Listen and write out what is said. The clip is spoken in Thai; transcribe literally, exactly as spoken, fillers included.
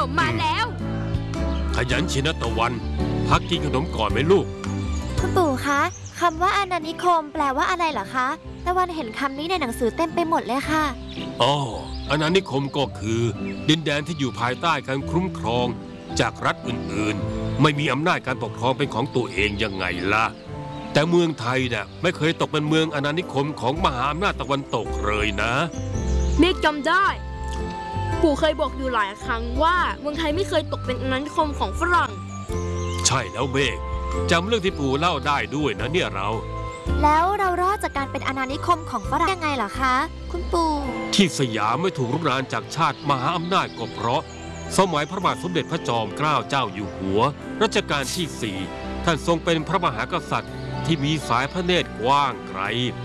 มมาแล้วขยันชินะตะวันพักกินขนมก่อนไหมลูกคุณปู่คะคำว่าอาณานิคมแปลว่าอะไรเหรอคะตะวันเห็นคำนี้ในหนังสือเต็มไปหมดเลยค่ะอ๋ออาณานิคมก็คือดินแดนที่อยู่ภายใต้การคุ้มครองจากรัฐอื่นๆไม่มีอำนาจการปกครองเป็นของตัวเองยังไงล่ะแต่เมืองไทยเนี่ยไม่เคยตกเป็นเมืองอาณานิคมของมหาอำนาจตะวันตกเลยนะเมฆจำได้ปู่เคยบอกอยู่หลายครั้งว่าเมืองไทยไม่เคยตกเป็นอาณานิคมของฝรั่งใช่แล้วเมฆจำเรื่องที่ปู่เล่าได้ด้วยนะเนี่ยเราแล้วเรารอดจากการเป็นอาณานิคมของฝรั่งยังไงล่ะคะคุณปู่ที่สยามไม่ถูกรุกรานจากชาติมหาอำนาจก็เพราะสมัยพระบาทสมเด็จพระจอมเกล้าเจ้าอยู่หัวรัชกาลที่สี่ท่านทรงเป็นพระมหากษัตริย์ที่มีสายพระเนตรกว้างไกล